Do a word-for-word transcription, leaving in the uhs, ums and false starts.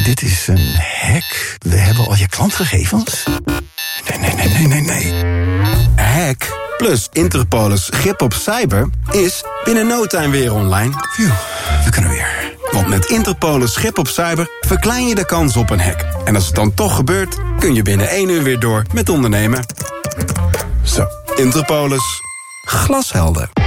dit is een hack. We hebben al je klantgegevens. Nee, nee, nee, nee, nee, nee. Hack plus Interpolis grip op cyber is binnen no time weer online. Phew, we kunnen weer. Want met Interpolis grip op cyber verklein je de kans op een hack. En als het dan toch gebeurt, kun je binnen één uur weer door met ondernemen. Zo, Interpolis. Glashelder.